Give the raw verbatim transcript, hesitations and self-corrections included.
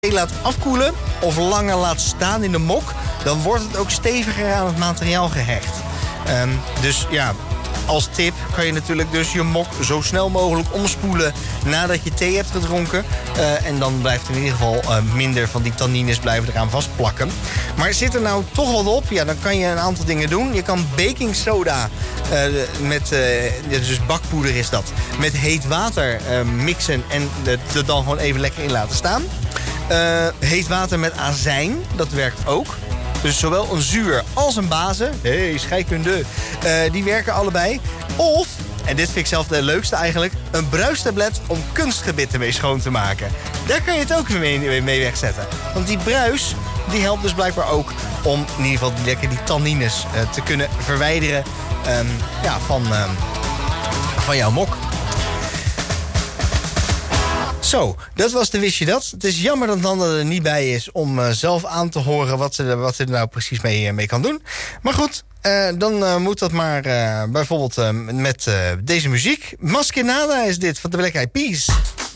laat afkoelen of langer laat staan in de mok, dan wordt het ook steviger aan het materiaal gehecht. Um, dus ja, als tip kan je natuurlijk dus je mok zo snel mogelijk omspoelen nadat je thee hebt gedronken. Uh, en dan blijft in ieder geval uh, minder van die tannines blijven eraan vastplakken. Maar zit er nou toch wat op? Ja, dan kan je een aantal dingen doen. Je kan baking soda uh, met, uh, dus bakpoeder is dat, met heet water uh, mixen en er dan gewoon even lekker in laten staan. Uh, heet water met azijn, dat werkt ook. Dus zowel een zuur als een base, hey, scheikunde, uh, die werken allebei. Of, en dit vind ik zelf de leukste eigenlijk, een bruistablet om kunstgebitten mee schoon te maken. Daar kan je het ook mee, mee wegzetten. Want die bruis, die helpt dus blijkbaar ook om in ieder geval lekker die tannines uh, te kunnen verwijderen um, ja, van, um, van jouw mok. Zo, dat was de Wist je dat. Het is jammer dat Nanda er niet bij is om uh, zelf aan te horen wat ze, wat ze er nou precies mee, uh, mee kan doen. Maar goed, uh, dan uh, moet dat maar uh, bijvoorbeeld uh, met uh, deze muziek. Maskenada is dit van de Black Eyed Peas.